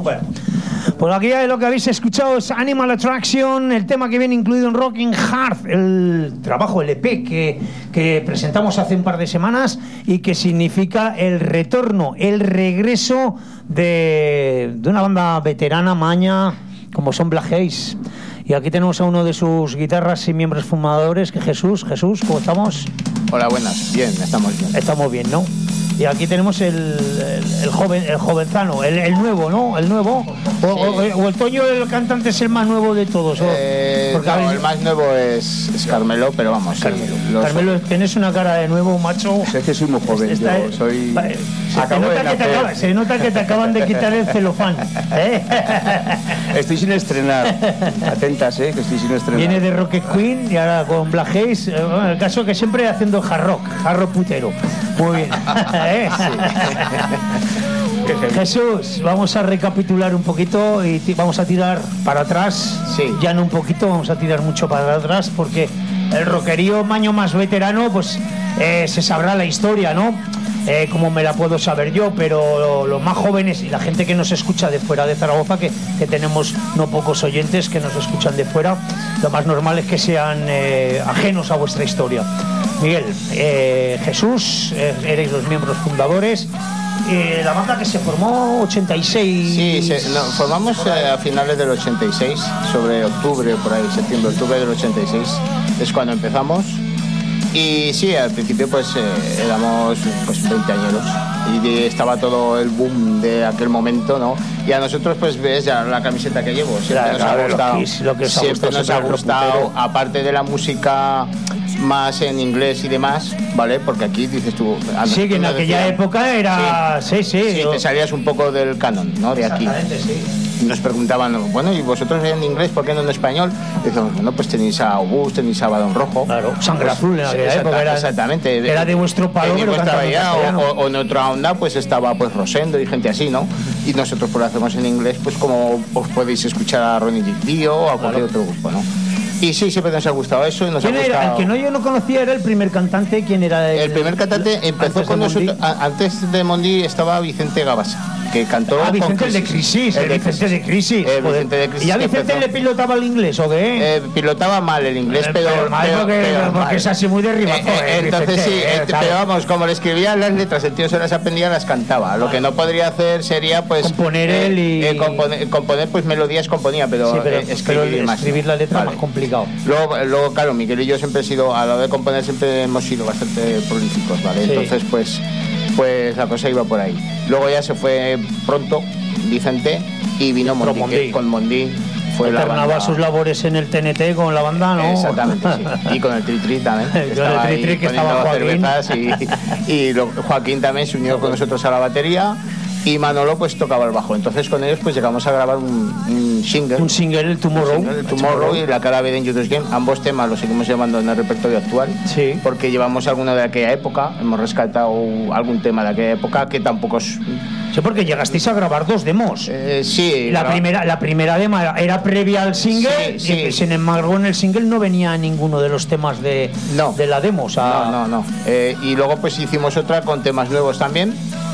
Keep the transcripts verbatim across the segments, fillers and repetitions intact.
Bueno, pues aquí lo que habéis escuchado es Animal Attraction, el tema que viene incluido en Rocking Heart, el trabajo, el E P que, que presentamos hace un par de semanas y que significa el retorno, el regreso de, de una banda veterana, maña, como son Black Haze. Y aquí tenemos a uno de sus guitarras y miembros fundadores, que Jesús. Jesús, ¿cómo estamos? Hola, buenas. Bien, estamos bien. Estamos bien, ¿no? Y aquí tenemos el, el, el joven, el jovenzano, el, el nuevo, ¿no? El nuevo. O, sí. o, o el Toño, el cantante, es el más nuevo de todos. Eh, Porque no, habéis... el más nuevo es, es Carmelo, pero vamos. Carmelo, los... Carmelo, tienes una cara de nuevo, macho. Es que soy muy joven, Está, yo soy... Se, te nota que te acaba, se nota que te acaban de quitar el celofán, ¿eh? Estoy sin estrenar. Atentas, ¿eh? Que estoy sin estrenar. Viene de Rocket Queen y ahora con Black Haze. Bueno, el caso es que siempre haciendo hard rock, hard rock putero. Muy bien. ¿Eh? Sí. Jesús, vamos a recapitular un poquito y t- vamos a tirar para atrás. Sí. Ya no un poquito, vamos a tirar mucho para atrás porque el rockerío maño más veterano, pues eh, se sabrá la historia, ¿no? Eh, como me la puedo saber yo, pero los más jóvenes y la gente que nos escucha de fuera de Zaragoza, que, que tenemos no pocos oyentes que nos escuchan de fuera, lo más normal es que sean eh, ajenos a vuestra historia. Miguel, eh, Jesús, eh, erais los miembros fundadores. Eh, la banda que se formó ochenta y seis. Sí, se, no, formamos eh, a finales del ochenta y seis, sobre octubre, por ahí, septiembre, octubre del ochenta y seis, es cuando empezamos. Y sí, al principio pues eh, éramos pues veinte añeros y estaba todo el boom de aquel momento, ¿no? Y a nosotros pues ves ya la camiseta que llevo, siempre claro, nos ha gustado, lo que es, lo que os ha siempre gustado, nos ha gustado, aparte de la música más en inglés y demás, ¿vale? Porque aquí dices tú... Sí, que en aquella decían, época era... Sí, sí. Sí, sí yo... te salías un poco del canon, ¿no? De aquí. Exactamente, sí. Y nos preguntaban, bueno, ¿y vosotros en inglés? ¿Por qué no en español? Y decíamos, bueno, pues tenéis a August, tenéis a Balón Rojo. Claro, Sangre pues, Azul en aquella exacta, época. Era, exactamente. Era de vuestro palo, pero bahía, o, o, o en otra onda, pues estaba pues Rosendo y gente así, ¿no? Y nosotros pues lo hacemos en inglés, pues como os podéis escuchar a Ronnie Dio o a cualquier claro. otro grupo, ¿no? Y sí, siempre nos ha gustado eso y nos ¿Quién ha gustado... era? El que no yo no conocía era el primer cantante. ¿Quién era? El, el primer cantante empezó con nosotros... Antes de Mondi estaba Vicente Gabasa, que cantó... Ah, Vicente el de Crisis, el, el de Vicente de Crisis. El Vicente de Crisis. ¿Y a Vicente empezó... le pilotaba el inglés o qué? Eh, pilotaba mal el inglés, pero... Pero mal pero, porque, pero porque mal. es así muy derribado. Eh, eh, entonces Vicente, sí, eh, eh, pero vamos, como le escribía las letras, el tío se las aprendía, las cantaba. Lo que no podría hacer sería pues... Componer eh, él y... Eh, componer, componer pues melodías componía, pero, sí, pero, eh, escribir, pero más, escribir la letra vale. más complicado. Luego, luego, claro, Miguel y yo siempre he sido, a la hora de componer siempre hemos sido bastante prolíficos, ¿vale? Sí. Entonces pues, pues la cosa iba por ahí. Luego ya se fue pronto Vicente y vino Mondi, Mondi. Con Mondi. Fue alternaba sus labores en el T N T con la banda, ¿no? Exactamente, sí. Y con el Tri-Tri también. Con el Tri-Tri que estaba Joaquín. Y, y lo, Joaquín también se unió con nosotros a la batería. Y Manolo pues tocaba el bajo. Entonces con ellos pues llegamos a grabar un, un single. Un single, el Tomorrow. Un single, el Tomorrow y La cara B en Judas Game. Ambos temas los seguimos llevando en el repertorio actual. Sí. Porque llevamos alguno de aquella época. Hemos rescatado algún tema de aquella época que tampoco es... Sí, porque llegasteis a grabar dos demos. Eh, sí. La, primera, la primera demo era previa al single. Sí, sí. Y, sin embargo, en el single no venía ninguno de los temas de, no. de la demo. O sea... No, no, no. Eh, y luego pues hicimos otra con temas nuevos también.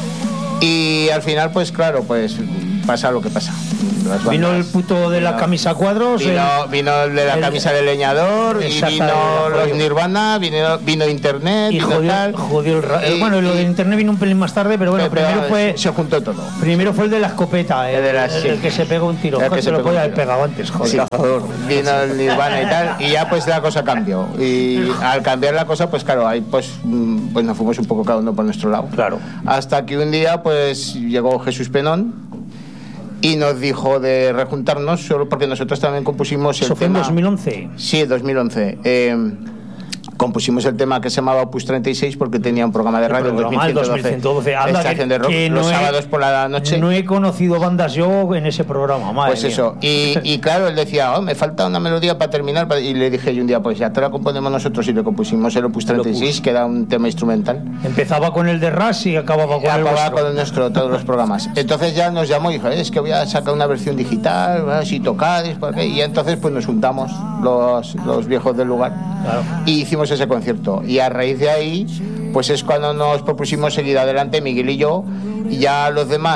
Y al final, pues claro, pues pasa lo que pasa. Bandas, vino el puto de la camisa a cuadros. Vino el, vino el de la el, camisa de leñador, y vino los Nirvana, vino, vino Internet, y vino jodió, tal. Jodió el, y, bueno, lo de Internet vino un pelín más tarde, pero bueno, pero, primero pero fue. Se juntó todo. Primero fue el de la escopeta, el, el, de la, el, sí. el que se pegó un tiro. El que se, se lo podía haber pegado antes, joder. Sí. Vino el Nirvana y tal, y ya pues la cosa cambió. Y al cambiar la cosa, pues claro, ahí pues, pues nos fuimos un poco cada uno por nuestro lado. Claro. Hasta que un día pues llegó Jesús Penón y nos dijo de rejuntarnos, solo porque nosotros también compusimos el ¿Eso fue tema... en dos mil once? Sí, dos mil once. Eh, compusimos el tema que se llamaba Opus treinta y seis porque tenía un programa de radio en dos mil ciento doce, estación de rock, que los no sábados he, por la noche. No he conocido bandas yo en ese programa, madre Pues eso, y, y claro, él decía, oh, me falta una melodía para terminar, y le dije yo un día, pues ya te la componemos nosotros, y le compusimos el Opus treinta y seis, que era un tema instrumental. Empezaba con el de Rush y acababa con acababa el vuestro. con el nuestro, todos los programas. Entonces ya nos llamó y dijo, es que voy a sacar una versión digital, ¿verdad? Si tocáis, ¿por qué? Y entonces pues nos juntamos los, los viejos del lugar, claro. Y hicimos ese concierto. Y a raíz de ahí, pues es cuando nos propusimos seguir adelante, Miguel y yo, y ya los demás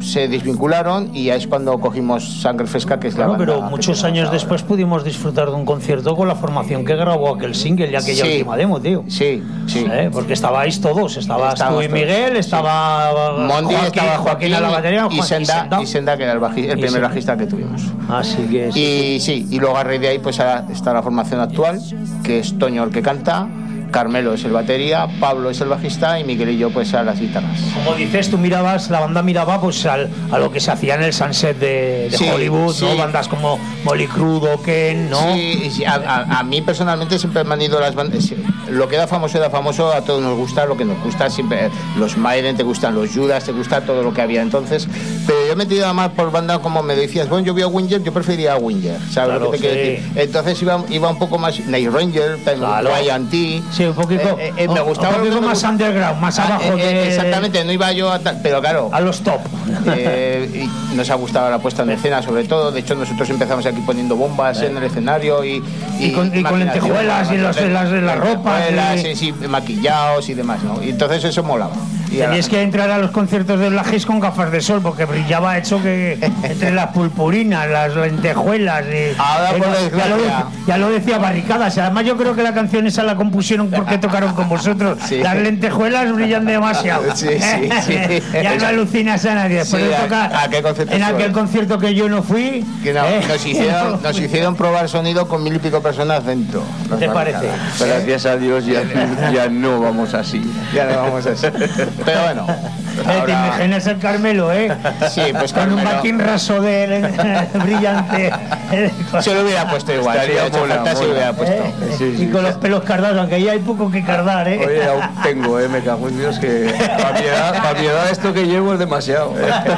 se desvincularon y ya es cuando cogimos Sangre Fresca, que es claro, la banda. Pero muchos años después pudimos disfrutar de un concierto con la formación que grabó aquel single y aquella sí, última demo, tío. Sí, sí. ¿Eh? Porque estabais todos, estabas Estábamos tú y Miguel, todos, estaba sí. Mondi, Joaquín, estaba Joaquín a la batería, y, Juan, Senda, y, Senda. y Senda, que era el, baji, el primer Senda. bajista que tuvimos. Así que sí. Y sí, y luego a raíz de ahí pues está la formación actual, que es Toño el que canta, Carmelo es el batería, Pablo es el bajista y Miguel y yo pues a las guitarras. Como dices, tú mirabas, la banda miraba pues al, a lo que se hacía en el Sunset de, de sí, Hollywood, sí. ¿no? Bandas como Molly Crudo, Ken, ¿no? Sí, sí a, a, a mí personalmente siempre me han ido las bandas. Lo que era famoso era famoso, a todos nos gusta lo que nos gusta, siempre los Maiden te gustan, los Judas te gusta todo lo que había entonces, pero yo me he tirado más por bandas como me decías, bueno, yo vi a Winger, yo prefería a Winger, ¿sabes claro, lo que te sí. quiero decir? Entonces iba, iba un poco más Night Ranger, claro. Ryan T. Sí, un poquito. Eh, eh, me gustaba un poquito me más gustaba. underground, más abajo Ah, eh, de... exactamente, no iba yo a tal, pero claro. A los top. Eh, y nos ha gustado la puesta en escena, sobre todo. De hecho, nosotros empezamos aquí poniendo bombas en el escenario y, y, y con, y con lentejuelas y los, las, las ropas. Y... Sí, sí, maquillados y demás, ¿no? Y entonces eso molaba. Y tenías que entrar a los conciertos de Black Haze con gafas de sol porque brillaba hecho que entre las purpurinas, las lentejuelas. Y, Ahora, por eh, ya, lo, ya lo decía Barricadas. Y además, yo creo que la canción esa la compusieron porque tocaron con vosotros. Sí. Las lentejuelas brillan demasiado. Sí, sí, sí. Ya no alucinas a nadie. Sí, a, toca, ¿a qué concierto en aquel concierto que yo no fui. Que no, eh, nos, hicieron, nos hicieron probar sonido con mil y pico personas dentro. ¿Qué te parece? Pero gracias a Dios ya, ya no vamos así. Ya no vamos así. Pero bueno. Ahora... Te imaginas el Carmelo, ¿eh? Sí, pues con Carmelo. un backing raso de brillante. Se lo hubiera puesto igual. Estaría si hubiera hecho falta, se lo hubiera puesto. ¿Eh? Sí, sí, y con sí. los pelos cardados, aunque ya hay poco que cardar, ¿eh? Oye, aún tengo, ¿eh? Me cago en Dios que para mi edad, para mi edad esto que llevo es demasiado.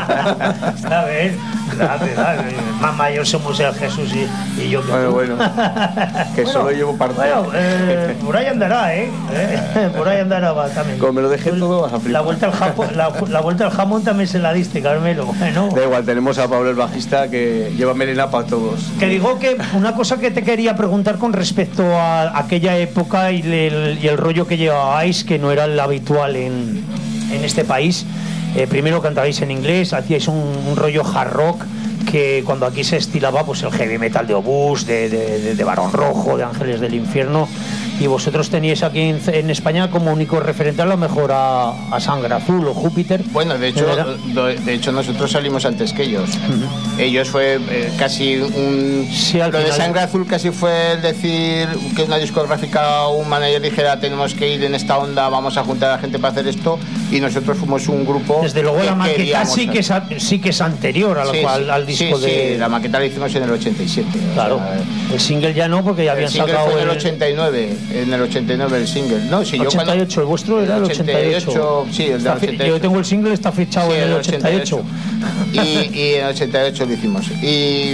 A ver, dale, dale. Más mayor somos el Jesús y, y yo que Bueno, tú. bueno. Que Bueno, solo llevo parte. Bueno, eh, por ahí andará, ¿eh? ¿Eh? Por ahí andará va, también. Como me lo dejé todo, vas a flipar. La vuelta al jamón, la, la vuelta al jamón también se la diste, Carmelo. Bueno. Da igual, tenemos a Pablo el bajista que lleva melena para todos. Que digo que una cosa que te quería preguntar con respecto a aquella época y el, y el rollo que llevabais, que no era el habitual en, en este país. Eh, primero cantabais en inglés, hacíais un, un rollo hard rock, que cuando aquí se estilaba pues el heavy metal de Obús, de, de, de, de Barón Rojo, de Ángeles del Infierno, y vosotros teníais aquí en, en España como único referente a lo mejor a, a Sangre Azul o Júpiter. Bueno, de hecho, de hecho nosotros salimos antes que ellos. Uh-huh. Ellos fue eh, casi un... Sí, lo final... de Sangre Azul casi fue el decir que una discográfica o un manager dijera tenemos que ir en esta onda, vamos a juntar a la gente para hacer esto, y nosotros fuimos un grupo... Desde luego la maqueta sí que, es, sí que es anterior a lo sí, cual, sí, al disco sí, de... Sí, la maqueta la hicimos en el ochenta y siete. Claro, o sea, el single ya no, porque ya habían sacado... El single sacado fue en el el ochenta y nueve, en el ochenta y nueve el single. No, si ochenta y ocho, yo cuando... el vuestro era el ochenta y ocho. Sí, el de ochenta y ocho. Yo tengo el single, está fichado sí, en el ochenta y ocho. Y, y en el ochenta y ocho lo hicimos. Y,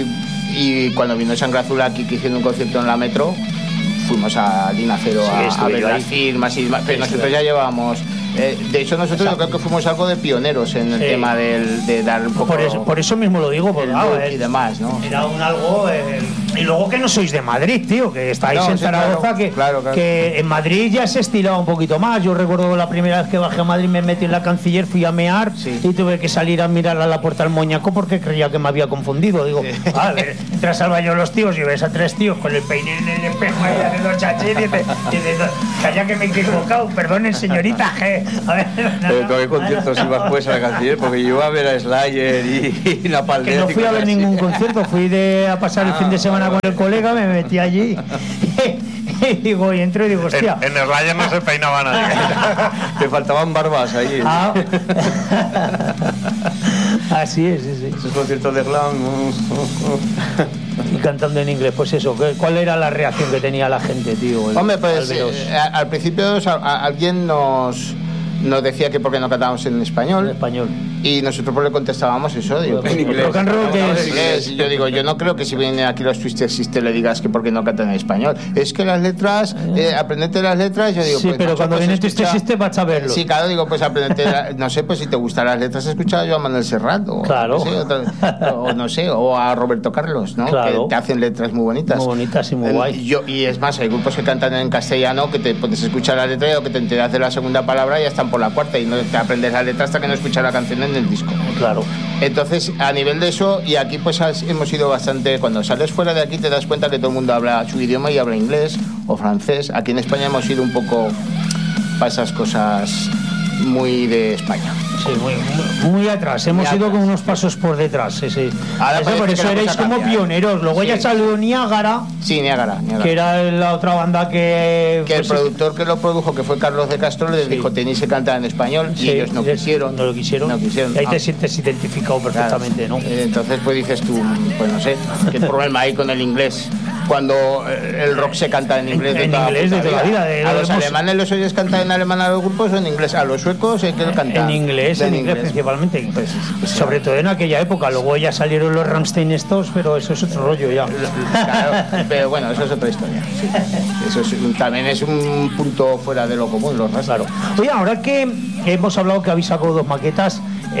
y cuando vino Sangre Azul aquí, que hicieron un concierto en la Metro, fuimos a Lina Cero sí, a, a ver las firmas y demás. Pero nosotros ya llevábamos... Eh, de hecho, nosotros Exacto. yo creo que fuimos algo de pioneros en el sí. tema del, de dar un poco... Por eso, por eso mismo lo digo, por claro, y demás, ¿no? Era un algo... Eh, y luego que no sois de Madrid, tío, que estáis no, en sí, Zaragoza, claro, que, claro, claro. que en Madrid ya se estilaba un poquito más. Yo recuerdo la primera vez que bajé a Madrid, me metí en la Canciller, fui a mear sí. y tuve que salir a mirar a la puerta del Moñaco porque creía que me había confundido. Digo, sí. a ver, entras al baño los tíos y ves a tres tíos con el peine en el espejo ahí haciendo chachín y dices, calla que me he equivocado, perdonen señorita, que... A ver... Pero ¿qué conciertos ibas pues a la Canciller? Porque yo iba a ver a Slayer y, y Napalm Death. Que no fui a ver así. Ningún concierto, fui de, a pasar ah, el fin de semana con el colega, me metí allí y digo, y entro y digo, hostia. En, en Slayer no se peinaba nadie. Te faltaban barbas ahí. Ah. Así es, sí, sí. Esos conciertos de glam. Y cantando en inglés, pues eso, ¿cuál era la reacción que tenía la gente, tío? El, Hombre, pues eh, al principio a, a, alguien nos... nos decía que porque no cantábamos en español. En español. Y nosotros pues le contestábamos eso. Digo, en inglés. Es inglés. Y yo digo, yo no creo que si vienen aquí los Twisted Sister le digas que porque no cantan en español. Es que las letras, eh, aprendete las letras. Yo digo, sí, pues, pero no, cuando pues, viene Twisted Sister vas a verlo. Sí, claro, digo, pues aprendete, no sé, pues si te gustan las letras, he escuchado yo a Manuel Serrat. O, claro. No sé, o, o no sé, o a Roberto Carlos, ¿no? Claro. Que te hacen letras muy bonitas. Muy bonitas y muy guay. Yo, y es más, hay grupos que cantan en castellano que te puedes escuchar la letra o que te enteras de la segunda palabra y ya está empiezan por la cuarta y no te aprendes la letra hasta que no escuchas la canción en el disco. Claro. Entonces, a nivel de eso, y aquí pues has, hemos ido bastante, cuando sales fuera de aquí te das cuenta que todo el mundo habla su idioma y habla inglés o francés. Aquí en España hemos ido un poco para esas cosas muy de España. Sí, muy, muy, muy atrás. Hemos muy ido atrás. con unos pasos por detrás. Sí, sí. Ahora Eso, por parece eso que la erais cosa como cambia, ¿eh? pioneros. Luego Sí. ya salió Niágara, Sí, Niágara, Niágara. que era la otra banda que... Que el pues, productor que lo produjo, que fue Carlos de Castro, le Sí. dijo tenéis que cantar en español sí, y ellos no sí, quisieron. No lo quisieron. No quisieron. Y ahí te Ah, sientes identificado perfectamente, claro. ¿no? Eh, Entonces pues dices tú, pues no sé, qué problema hay con el inglés. Cuando eh, el rock se canta en inglés En- de en toda inglés puta de toda la vida, de- a lo los hemos- alemanes los oyes cantar en alemán a los grupos o en inglés. A los suecos hay que cantar En inglés, en inglés principalmente. Pues, pues, Sobre todo en aquella época. Luego ya salieron los Rammstein estos, pero eso es otro rollo ya. Claro, pero bueno, eso es otra historia. Sí. Eso es, un- también es un punto fuera de lo común, los rasgos. Claro. Oye, ahora que hemos hablado que habéis sacado dos maquetas,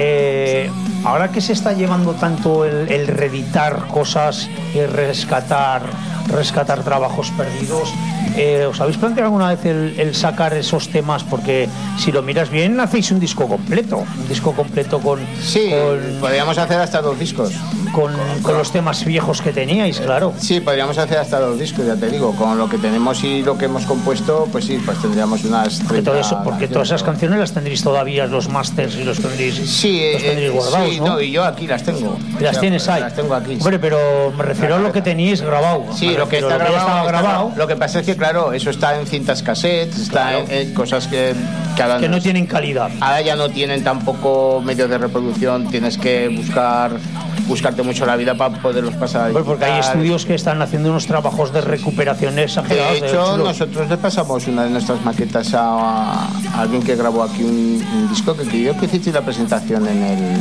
eh, ahora que se está llevando tanto el, el reeditar cosas y rescatar, rescatar trabajos perdidos, eh, ¿os habéis planteado alguna vez el, el sacar esos temas? Porque si lo miras bien, hacéis un disco completo, un disco completo con, Sí, con, podríamos hacer hasta dos discos. con, con los temas viejos que teníais, claro. Sí, podríamos hacer hasta dos discos, ya te digo. Con lo que tenemos y lo que hemos compuesto, pues sí, pues tendríamos unas Porque, treinta todo eso, porque todas esas canciones. canciones las tendréis todavía, los masters y los tendréis, Sí, los tendréis eh, guardados, sí, ¿no? no, y yo aquí las tengo. Las O sea, tienes ahí. Las tengo aquí. Hombre, pero me refiero a lo que teníais grabado. Sí, Me lo que refiero está a lo grabado, ya estaba está grabado, grabado. Lo que pasa es que, claro, eso está en cintas cassettes, está Claro. en, en cosas que, que ahora que no no- tienen calidad. ahora ya no tienen tampoco medios de reproducción, tienes que buscar buscarte mucho la vida para poderlos pasar a Pues porque hay digital. estudios que están haciendo unos trabajos de recuperación exagerados. De hecho, chulos. nosotros le pasamos una de nuestras maquetas a, a alguien que grabó aquí un, un disco que creo que hiciste la presentación en el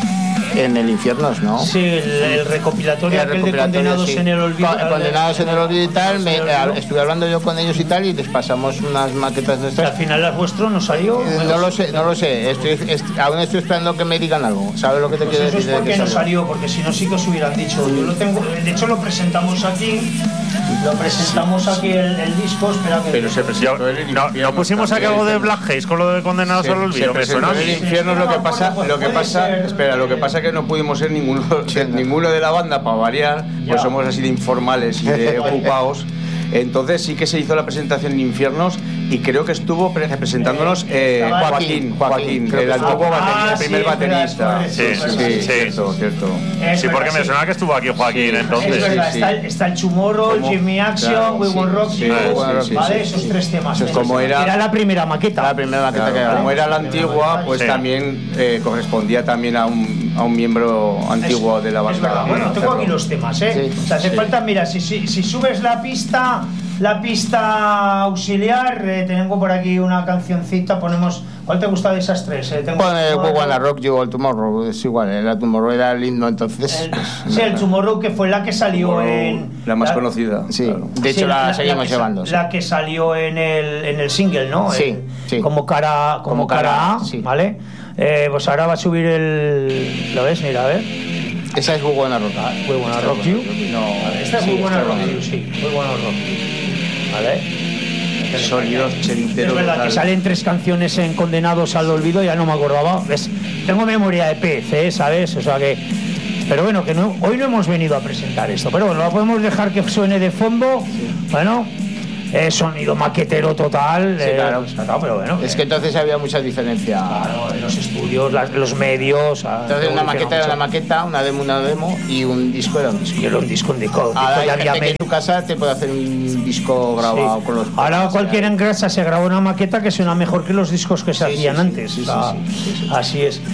en el Infiernos, ¿no? Sí, el, el recopilatorio El aquel de recopilatorio, Condenados sí. en el Olvido. Con- Condenados en el Olvido y tal, me- En el eh, Olvido. estuve hablando yo con ellos y tal y les pasamos unas maquetas Que al nuestras. final el vuestro no salió. Eh, No lo sé, no lo sé, estoy, est- aún estoy esperando que me digan algo. ¿Sabes lo que te Pues quiero eso es decir? de porque que no salió? salió, porque si no sí que os hubieran dicho. Yo lo tengo, de hecho lo presentamos aquí, lo presentamos aquí el, el disco, espera que... Pero se Yo- presentó en el no, infierno no pusimos aquí también. algo de Black Haze con lo de Condenados Se- al se Olvido, me presentó suena a en el mí. infierno. Lo que pasa, Pues lo que puede pasa, ser. espera, lo que pasa es que no pudimos ser ninguno, ninguno de la banda para variar, pues Ya. somos así de informales y de ocupados. Entonces sí que se hizo la presentación en Infiernos y creo que estuvo pre- representándonos eh, Estaba Joaquín, Joaquín, Joaquín, creo el que antiguo ah, baterista, el sí, primer es verdad, baterista. es Sí, verdad, sí, sí, sí. cierto, cierto. Es Sí, porque verdad, me suena que estuvo aquí Joaquín, Sí. entonces. Es verdad, sí, está, sí. el- está el Tomorrow, Como- Jimmy Action, claro, We sí, Won't Rock sí, You, sí, sí, ¿vale? sí, Esos sí. tres temas. Eso es como era- Era la primera maqueta. La primera maqueta Claro, que grabamos. como era la antigua, pues Sí. también eh, correspondía también a un, a un miembro antiguo Es- de la es banda. verdad. Bueno, tengo aquí los temas, ¿eh? Sí, o sea, hace sí. falta, mira, si, si, si subes la pista, la pista auxiliar, eh, tengo por aquí una cancioncita, ponemos... ¿Cuál te gusta de esas tres? Eh, tengo Pon el We Wanna Rock You All Tomorrow, es igual, eh, la Tomorrow era el himno entonces. El, sí, el Tomorrow, que fue la que salió Tomorrow, en... la más conocida. Sí, claro. de hecho Sí, la, seguimos que sa- llevando. sí. La que salió en el, en el single, ¿no? Sí, Eh, sí. Como cara, como Como cara, cara A, A, sí. ¿vale? Eh, pues ahora va a subir el... ¿Lo ves? Mira, a ver. Esa es We Wanna Rock. Muy buena Esta Rock es You. buena. No, Esta es sí, muy buena esta es Rock buena. You, sí. Muy buena Rock You. ¿Vale? Sonido ochentero Es verdad total. que salen tres canciones en Condenados al Olvido, ya no me acordaba. ¿Ves? Tengo memoria de pez, ¿eh? ¿Sabes? O sea que... Pero bueno, que no, hoy no hemos venido a presentar esto. Pero bueno, lo podemos dejar que suene de fondo. Bueno, eh, sonido maquetero total. Sí, eh, claro. sacado, pero bueno. Es que entonces había mucha diferencia. Claro, en los estudios, las- los medios... ah, Entonces una evoluciona maqueta era mucho. una maqueta, una demo una demo y un disco era un disco. Y era un disco, un disco. un Ahora disco, hay ya gente había que en medio- tu casa te puede hacer un disco grabado Sí. con los... Ahora cualquiera en grasa se graba una maqueta que suena mejor que los discos que se Sí, hacían sí, sí, antes. sí, sí, O sea, sí, sí, sí. Así es.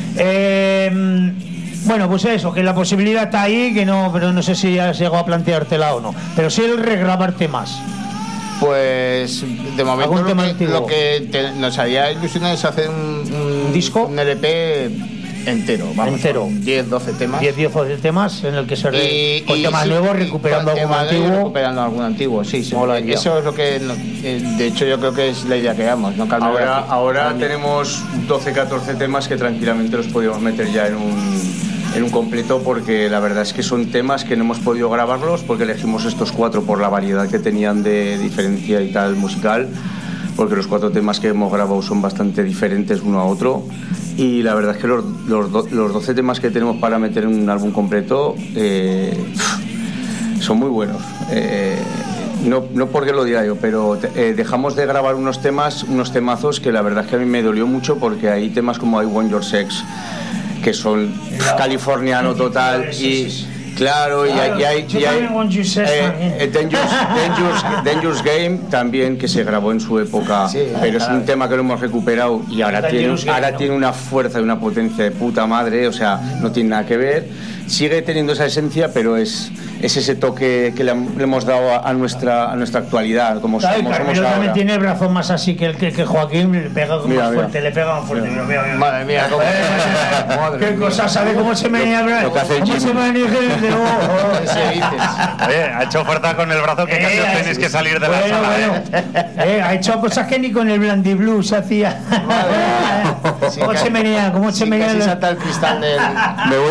Eh, bueno, pues eso, que la posibilidad está ahí, que no, pero no sé si ya llegó a planteártela o no. Pero sí el regrabarte más. Pues de momento ¿Algún lo tema que, antiguo? lo que te- nos haría ilusión es hacer un, un- ¿Un disco? un L P entero, vamos, Entero. con diez, doce temas. diez diez temas en el que se re, Y- con y temas sí, nuevos y recuperando con algún temas nuevos, antiguo. recuperando algún antiguo, sí, sí. Molaría. Eso es lo que, no- eh, de hecho, yo creo que es la idea que damos, ¿no, Carmen? Ahora, ahora Para mí. tenemos doce, catorce temas que tranquilamente los podíamos meter ya en un, en un completo, porque la verdad es que son temas que no hemos podido grabarlos porque elegimos estos cuatro por la variedad que tenían de diferencia y tal musical, porque los cuatro temas que hemos grabado son bastante diferentes uno a otro. Y la verdad es que los, los, do, los doce temas que tenemos para meter en un álbum completo eh, son muy buenos. Eh, no, no porque lo diga yo, pero eh, dejamos de grabar unos temas, unos temazos que la verdad es que a mí me dolió mucho, porque hay temas como I Want Your Sex, que son californiano total, y claro, y hay, y hay, y hay eh, eh, Dangerous, Dangerous, Dangerous Game también, que se grabó en su época, sí, pero es un tema que lo hemos recuperado y ahora tiene, ahora tiene una fuerza y una potencia de puta madre, o sea, no tiene nada que ver. Sigue teniendo esa esencia, pero es, es ese toque que le, le hemos dado a, a nuestra a nuestra actualidad, como claro, somos, somos ahora. También tiene el brazo más así que el que, que Joaquín, le pega más mira, fuerte, mira. le pega más fuerte. Mira. Mira, mira. Madre mía, cómo, madre qué cosa, ¿sabe cómo se me venía el brazo? ¿Cómo se me venía el de Oye, ha hecho fuerza con el brazo que eh, casi os tenéis que salir de bueno, la sala. Bueno. ¿eh? Eh, ha hecho cosas que ni con el Blandy Blue se hacía. Sí, ¿Cómo se venía? ¿Cómo sí, se venía? Casi salta el cristal del... Me voy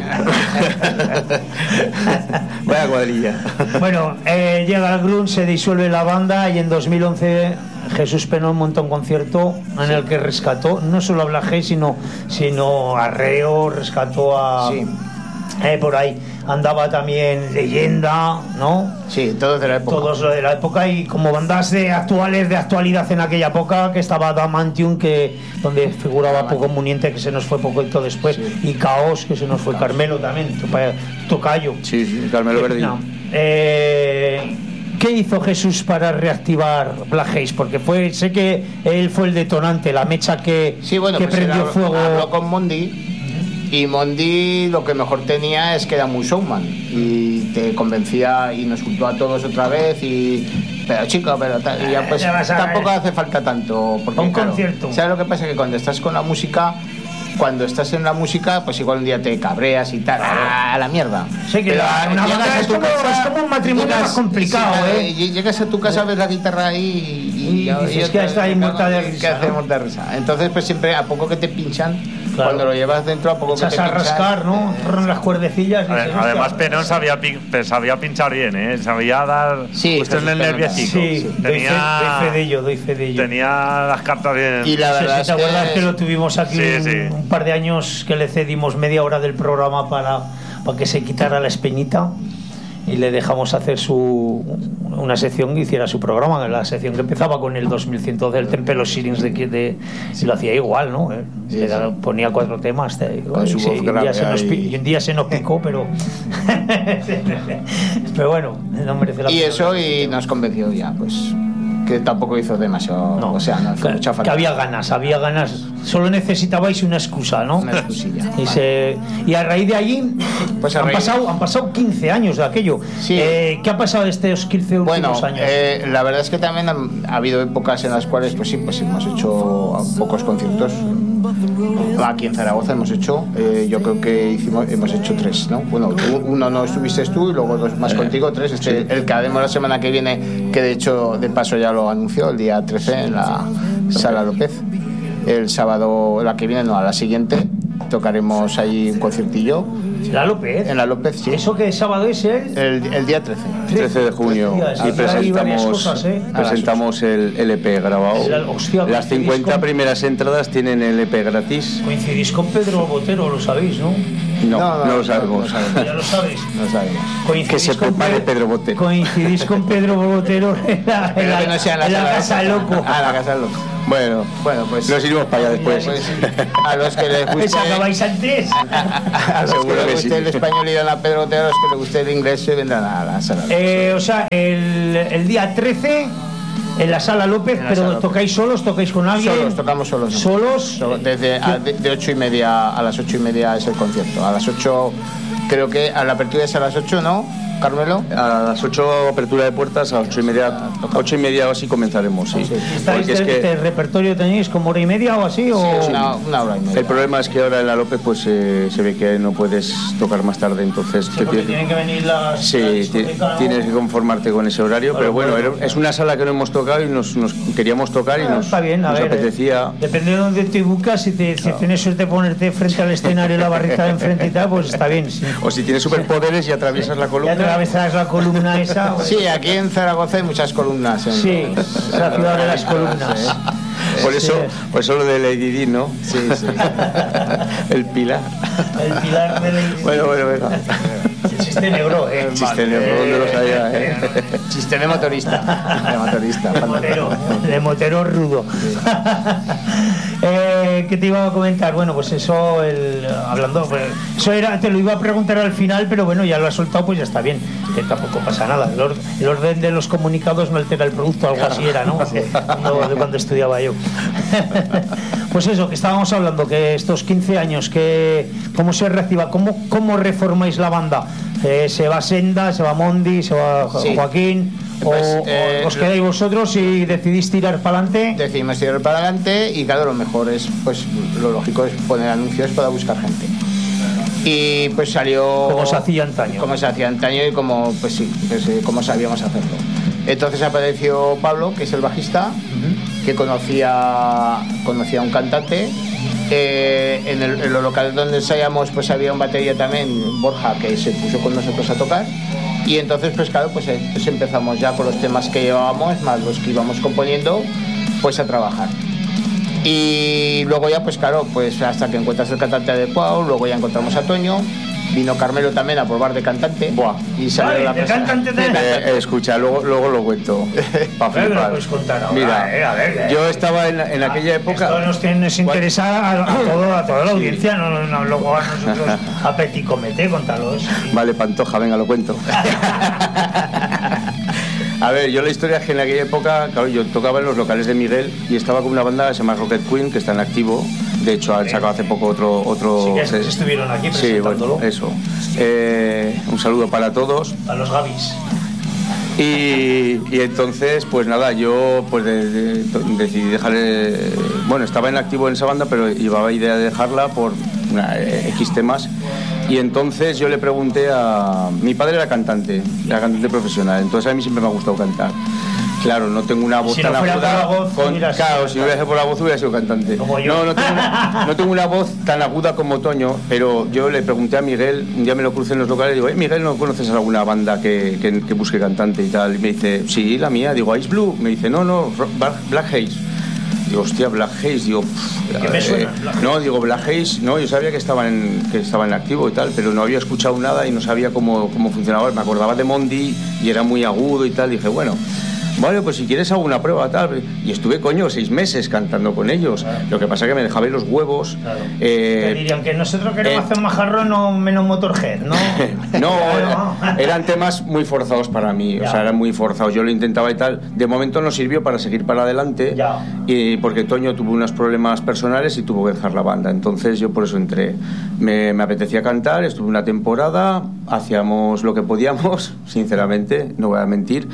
a ir. Vaya cuadrilla. Bueno, eh, llega el grunge, se disuelve la banda y en dos mil once Jesús Penón monta un concierto en el que rescató no solo a Black Haze, sino, sino a Reo, rescató a... Sí. Eh, por ahí andaba también Leyenda, ¿no? Sí, todos de la época. Todos de la época, y como bandas de actuales, de actualidad en aquella época, que estaba Adamantium, que donde figuraba Poco Muniente, que se nos fue poquito después, sí. Y Caos, que se nos fue. Caos. Carmelo también, Tocayo. Sí, sí, Carmelo Verdi. No. Eh, ¿Qué hizo Jesús para reactivar Black Haze? Porque fue, sé que él fue el detonante, la mecha que, sí, bueno, que pues prendió habló, fuego. Habló con Mondi. Y Mondi lo que mejor tenía es que era muy showman y te convencía y nos juntó a todos otra vez y pero chico, pero ta, y ya pues ya tampoco hace falta tanto porque un claro, concierto. ¿sabes lo que pasa? Que cuando estás con la música, cuando estás en la música, pues igual un día te cabreas y tal, a, a la mierda. Sí, que la, una banda es, como, casa, es como un matrimonio llegas, más complicado, sí, ¿eh? Llegas a tu casa, ves la guitarra ahí y, y, y dices y que está ahí muerta de risa. ¿Qué hacemos de risa? Entonces, pues siempre, a poco que te pinchan, claro. Cuando lo llevas dentro, a poco que te pinchan... a rascar, ¿no? Eh, las cuerdecillas... Ver, además, Penón sabía, sabía pinchar bien, ¿eh? Sabía dar... Sí, usted en el nerviosico. Sí, sí. Tenía, doy fe de ello, doy fe de ello. Tenía las cartas bien... Y la verdad sí, ¿te acuerdas que lo tuvimos aquí sí, un, sí. un par de años, que le cedimos media hora del programa para, para que se quitara la espinita? Y le dejamos hacer su una sección que hiciera su programa, la sección que empezaba con el dos mil cien del Temple of Sirens de, de, sí. Y lo hacía igual, ¿no? Sí, Era, sí. Ponía cuatro temas de, con su sí, voz y, grave un se nos, y y un día se nos picó, pero pero bueno, no merece la pena. Y eso y y nos convenció ya, pues que tampoco hizo demasiado, no, o sea, no hizo que, mucha falta. Que había ganas, había ganas, solo necesitabais una excusa, ¿no? Una excusilla. Y, vale. se, y a raíz de allí pues han, raíz... pasado, han pasado quince años de aquello. Sí. Eh, ¿Qué ha pasado de estos quince últimos bueno, años? Eh, la verdad es que también han, ha habido épocas en las cuales, pues sí, pues hemos hecho pocos conciertos. Aquí en Zaragoza hemos hecho, eh, yo creo que hicimos, hemos hecho tres, ¿no? Bueno, tú, uno no estuviste tú y luego dos más contigo, tres. Este, sí. El que haremos la semana que viene, que de hecho, de paso ya lo anunció, el día trece en la Sala López. El sábado, la que viene, no, a la siguiente, tocaremos ahí un conciertillo. ¿La López? En la López, sí. ¿Eso qué sábado es el? El, el día trece. trece de junio. Y presentamos, cosas, ¿eh? presentamos el L P grabado. El, hostia, las cincuenta con... primeras entradas tienen el L P gratis. Coincidís con Pedro Botero, lo sabéis, ¿no? No, no, no, no lo sabemos. No, no sabemos. Ya lo sabéis. No sabemos. Que se prepare Pedro Botero. Coincidís con Pedro Botero en la, en la, no sea en la, en la Casa del Loco. Ah, la Casa del Loco. Bueno, bueno, pues nos iremos para allá después. Pues, a los que les guste. ¿Acabáis antes? A, a los Seguro que les guste que sí. El español irán a Pedro Botero, a los que les guste el inglés se vendrán a la Sala López. Eh, o sea, el, el día trece en la Sala López, la pero Sala ¿tocáis solos? ¿Tocáis con alguien? Solos, tocamos solos. ¿Solos? Desde a, de, de ocho y media a las ocho y media es el concierto. A las ocho, creo que a la apertura es a las ocho, ¿no? Carmelo. A las ocho apertura de puertas, a las ocho y media, ocho y media o así comenzaremos, sí. sí. ¿Estáis es que el repertorio tenéis como hora y media o así? O... Sí, una, una hora y media. El problema es que ahora en la López pues eh, se ve que no puedes tocar más tarde, entonces... Sí, porque tienen que venir las... Sí, la tienes que conformarte con ese horario, claro, pero bueno, bueno, es una sala que no hemos tocado y nos, nos queríamos tocar y nos, está bien, a nos ver, apetecía... Eh, depende de dónde te buscas, si, te, si claro. tienes suerte de ponerte frente al escenario, la barrita de enfrente y tal, pues está bien. Sí. O si tienes superpoderes y atraviesas la columna... atravesas la columna esa. Pues... Sí, aquí en Zaragoza hay muchas columnas. ¿eh? Sí, es la ciudad de las columnas. Sí. Por eso, por eso lo de Lady Di, ¿no? Sí, sí. El pilar. El pilar de Lady Di. Bueno, bueno, venga. El chiste negro, ¿eh? El chiste negro, ¿dónde los haya, eh? Chiste de motorista. De motorista. De motero, de motero rudo. Sí. eh, ¿Qué te iba a comentar? Bueno, pues eso, el, hablando, pues, eso era, te lo iba a preguntar al final, pero bueno, ya lo has soltado, pues ya está bien, que tampoco pasa nada. El, or, el orden de los comunicados no altera el producto, algo así era, ¿no? Cuando, de cuando estudiaba yo. Pues eso, que estábamos hablando, que estos quince años, que cómo se reactiva, cómo, cómo reformáis la banda. Eh, se va Senda, se va Mondi, se va sí. Joaquín, pues, o, eh, o os quedáis vosotros y decidís tirar para adelante. Decidimos tirar para adelante y claro, lo mejor es, pues lo lógico es poner anuncios para buscar gente. Y pues salió... Como se hacía antaño. Como se hacía antaño y como, pues sí, pues, eh, como sabíamos hacerlo. Entonces apareció Pablo, que es el bajista, uh-huh. que conocía, conocía a un cantante. Eh, en, el, en los locales donde ensayamos pues había un batería también, Borja, que se puso con nosotros a tocar. Y entonces pues claro, pues, eh, pues empezamos ya con los temas que llevábamos, más los que íbamos componiendo, pues a trabajar. Y luego ya pues claro, pues hasta que encuentras el cantante adecuado, luego ya encontramos a Toño. Vino Carmelo también a probar de cantante. Buah. Y salió Ay, la de cosa. cantante de... Eh, eh, escucha, luego, luego lo cuento. Para Pero flipar. lo puedes contar ahora. Mira, eh, a ver, eh. yo estaba en, en aquella época. Esto nos, tiene, nos interesa a, a, todo, a toda la audiencia, no, no, no luego a nosotros a Petit Comité, contalos. Sí. Vale, Pantoja, venga, lo cuento. A ver, yo la historia es que en aquella época, claro, yo tocaba en los locales de Miguel y estaba con una banda que se llama Rocket Queen, que está en activo. De hecho, han sacado hace poco otro... otro sí, que se, estuvieron aquí presentándolo. Sí, bueno, eso. Eh, un saludo para todos. A los Gavis. Y, y entonces, pues nada, yo pues de, de, decidí dejar... Eh, bueno, estaba en activo en esa banda, pero llevaba idea de dejarla por una, eh, X temas. Y entonces yo le pregunté a... Mi padre era cantante, era cantante profesional, entonces a mí siempre me ha gustado cantar. Claro, no tengo una voz si tan no aguda. Voz, con, claro, si no hubiera sido por la voz hubiera sido cantante. Como yo. No, no tengo, no tengo una voz tan aguda como Toño, pero yo le pregunté a Miguel, un día me lo crucé en los locales y digo, hey, Miguel, ¿no conoces alguna banda que, que, que busque cantante y tal? Y me dice, sí, la mía. Digo, Ice Blue. Me dice, no, no, Black Haze. Digo, hostia, Black Haze. Digo, ¿qué me suena? Eh, no, digo, Black Haze, no, yo sabía que estaban en, que estaban en activo y tal, pero no había escuchado nada y no sabía cómo, cómo funcionaba. Me acordaba de Mondi y era muy agudo y tal. Dije, bueno, vale, pues si quieres hago una prueba, tal. Y estuve, coño, seis meses cantando con ellos. Claro. Lo que pasa es que me dejaba los huevos. Claro. Eh, Te dirían que nosotros queremos eh, hacer más jarrón o menos Motorhead, ¿no? No, claro. Eran temas muy forzados para mí, ya. O sea, eran muy forzados. Yo lo intentaba y tal. De momento no sirvió para seguir para adelante. Ya. Y porque Toño tuvo unos problemas personales y tuvo que dejar la banda. Entonces yo por eso entré. Me, me apetecía cantar, estuve una temporada, hacíamos lo que podíamos, sinceramente, no voy a mentir.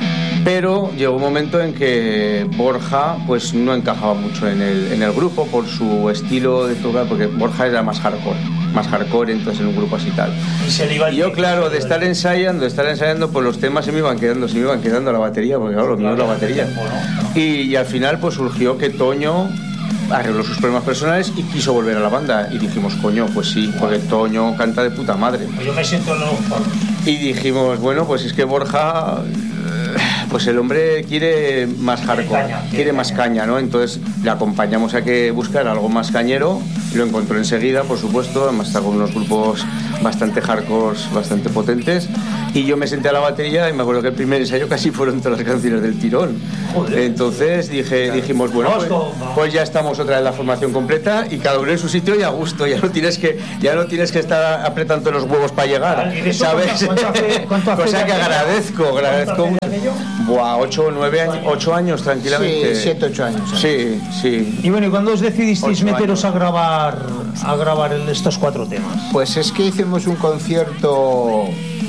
Pero llegó un momento en que Borja pues no encajaba mucho en el, en el grupo por su estilo de tocar, porque Borja era más hardcore, más hardcore, entonces en un grupo así tal. Y, se le iba y yo, claro, de estar ensayando, de estar ensayando, pues los temas se me iban quedando, se me iban quedando la batería, porque claro, lo mío es la batería. Y, y al final pues surgió que Toño arregló sus problemas personales y quiso volver a la banda. Y dijimos, coño, pues sí, porque Toño canta de puta madre. Yo me siento en los... Y dijimos, bueno, pues es que Borja... Pues el hombre quiere más hardcore, caña, quiere, quiere más caña, ¿no? Entonces le acompañamos a que buscara algo más cañero, lo encontró enseguida, por supuesto, además está con unos grupos bastante hardcore, bastante potentes, y yo me senté a la batería y me acuerdo que el primer ensayo casi fueron todas las canciones del tirón. Joder. Entonces dije, dijimos, bueno, pues, pues ya estamos otra vez la formación completa y cada uno en su sitio y a gusto, ya no tienes que, ya no tienes que estar apretando los huevos para llegar, ¿sabes? ¿Cuánto hace, cuánto hace Cosa que agradezco, agradezco mucho. Buah, ocho o nueve años, ocho años tranquilamente. Sí, siete, ocho años. Sí, sí. Y bueno, ¿y cuándo os decidisteis meteros a grabar, a grabar estos cuatro temas? Pues es que hicimos un concierto,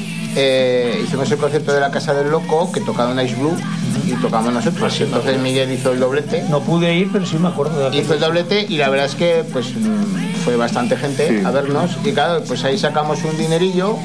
eh, hicimos el concierto de la Casa del Loco, que tocaron Ice Blue y tocamos nosotros. Sí, entonces Miguel hizo el doblete. No pude ir, pero sí me acuerdo de Hizo el doblete y la verdad es que pues fue bastante gente sí. a vernos y claro, pues ahí sacamos un dinerillo.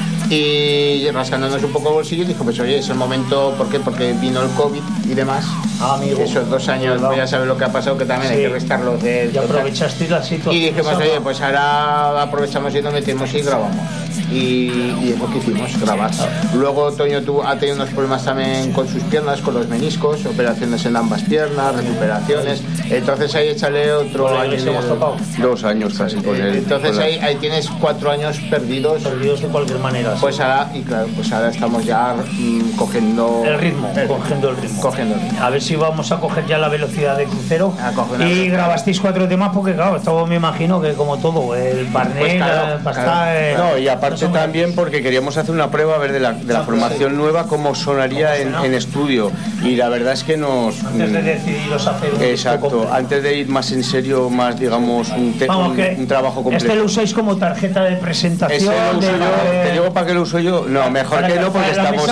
Y rascándonos un poco el bolsillo dijo, pues oye, es el momento, ¿por qué? Porque vino el COVID y demás. Ah, amigo. Esos dos años, pues ya sabes lo que ha pasado, que también sí. hay que restarlos de... Y aprovechaste la situación. Y dijimos, oye, pues ahora aprovechamos y nos metemos y grabamos. y, y es lo que hicimos, grabar. Luego Toño tuvo, ha tenido unos problemas también con sus piernas, con los meniscos, operaciones en ambas piernas, recuperaciones. Entonces ahí échale otro año. Hemos tocado Dos años casi con él. Entonces con la... ahí, ahí tienes cuatro años perdidos. Perdidos de cualquier manera. Pues sí. ahora, y claro, pues ahora estamos ya mmm, cogiendo el ritmo, el, cogiendo el ritmo. Cogiendo el ritmo. A ver si vamos a coger ya la velocidad de crucero. Y la grabasteis cuatro temas porque claro, esto me imagino que como todo, el Barnet, pues claro, el Pasta, claro. el... No, y aparte también porque queríamos hacer una prueba a ver de la, de la formación nueva cómo sonaría en, en estudio. Y la verdad es que nos... Antes de decidiros hacer un exacto, antes de ir más en serio, más digamos un, te, Vamos, un, que un trabajo completo. Este lo usáis como tarjeta de presentación. Ese lo uso de, yo, de... ¿te digo para qué lo uso yo? No, mejor que no porque estamos...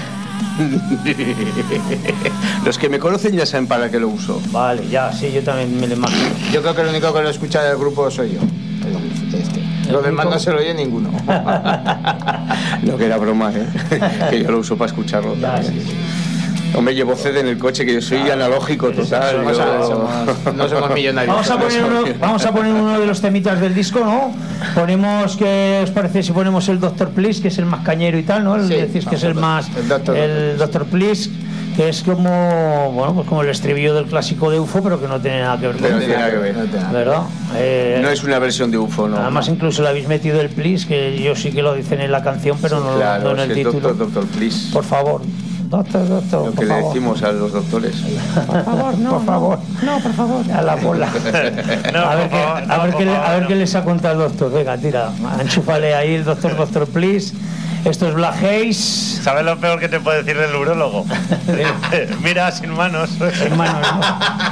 Los que me conocen ya saben para qué lo uso. Vale, ya, sí, yo también me lo imagino. Yo creo que el único que lo escucha del grupo soy yo. Este. Los demás no se lo oye ninguno. No, que era broma, ¿eh? Que yo lo uso para escucharlo Ya, también. sí, sí. Hombre, llevo C D en el coche, que yo soy claro, analógico total. Somos, yo... somos, no somos millonarios. Vamos a, poner uno, vamos a poner uno de los temitas del disco, ¿no? Ponemos, ¿qué os parece si ponemos el Doctor Please, que es el más cañero y tal, ¿no? El, sí, decís que es el más... El Doctor, el Doctor Please, que es como, bueno, pues como el estribillo del clásico de U F O, pero que no tiene nada que ver con no tiene nada que ver. ¿Verdad? Eh, no es una versión de U F O, ¿no? Además, incluso le habéis metido el Please, que yo sí que lo dicen en la canción, pero sí, no, claro, no en el es título. Doctor, Doctor, Please. Por favor. Doctor, doctor, lo que por le favor. decimos a los doctores. Por favor, no, por favor. No, por favor. A la bola. No, a ver, por favor, qué, no, a ver, por qué, favor, a ver no. qué les ha contado el doctor. Venga, tira. Enchúfale ahí el doctor, doctor, please. Esto es Black Haze. ¿Sabes lo peor que te puede decir el urólogo? Mira, sin manos. Sin manos, ¿no?